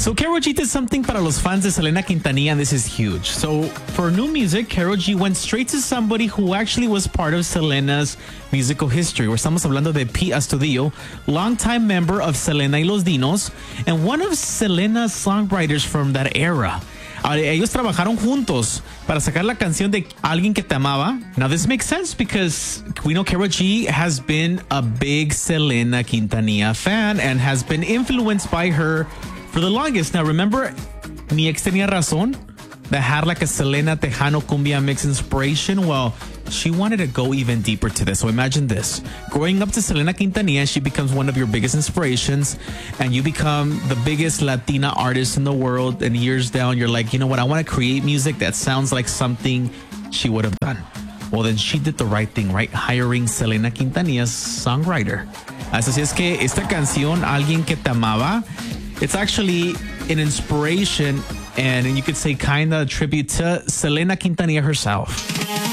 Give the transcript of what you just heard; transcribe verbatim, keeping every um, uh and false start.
So Karol G did something para los fans de Selena Quintanilla, and this is huge. So for new music, Karol G went straight to somebody who actually was part of Selena's musical history. We're estamos hablando de Pete Astudillo, longtime member of Selena y Los Dinos, and one of Selena's songwriters from that era. Ellos trabajaron juntos para sacar la canción de Alguien que te amaba. Now this makes sense because we know Karol G has been a big Selena Quintanilla fan and has been influenced by her for the longest. Now remember, Mi Ex Tenía Razón, that had like a Selena Tejano cumbia mix inspiration. Well, she wanted to go even deeper to this. So imagine this. Growing up to Selena Quintanilla, she becomes one of your biggest inspirations, and you become the biggest Latina artist in the world. And years down, you're like, you know what? I want to create music that sounds like something she would have done. Well, then she did the right thing, right? Hiring Selena Quintanilla's songwriter. Así es que esta canción, Alguien que te amaba, it's actually an inspiration and, and you could say kind of a tribute to Selena Quintanilla herself.